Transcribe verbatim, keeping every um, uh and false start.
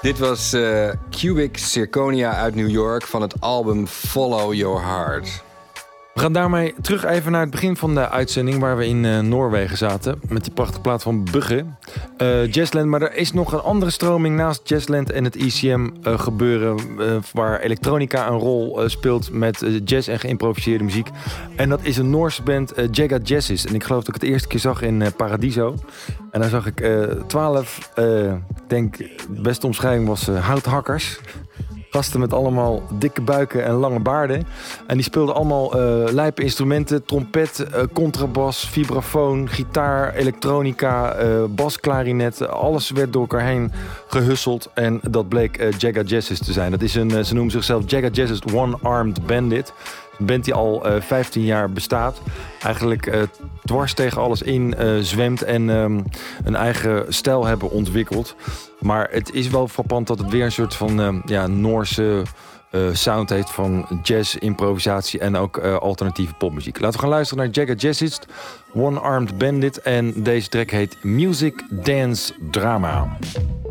Dit was uh, Cubic Zirconia uit New York van het album Follow Your Heart. We gaan daarmee terug even naar het begin van de uitzending, waar we in uh, Noorwegen zaten met die prachtige plaat van Bugge. Uh, Jazzland, maar er is nog een andere stroming naast Jazzland en het E C M uh, gebeuren, uh, waar elektronica een rol uh, speelt met uh, jazz en geïmproviseerde muziek. En dat is een Noorse band, uh, Jagga Jazzis. En ik geloof dat ik het eerste keer zag in uh, Paradiso. En daar zag ik uh, twaalf, uh, ik denk de beste omschrijving was uh, houthakkers. Gasten met allemaal dikke buiken en lange baarden. En die speelden allemaal uh, lijpe instrumenten. Trompet, uh, contrabas, vibrafoon, gitaar, elektronica, uh, bas, klarinet. Alles werd door elkaar heen gehusseld. En dat bleek uh, Jagga Jazzis te zijn. Dat is een, uh, ze noemen zichzelf Jagga Jazzis One-Armed Bandit. Een band die al uh, vijftien jaar bestaat. Eigenlijk uh, dwars tegen alles in uh, zwemt en um, een eigen stijl hebben ontwikkeld. Maar het is wel frappant dat het weer een soort van uh, ja, Noorse uh, sound heeft van jazz, improvisatie en ook uh, alternatieve popmuziek. Laten we gaan luisteren naar Jagga Jazzis, One-Armed Bandit. En deze track heet Music Dance Drama.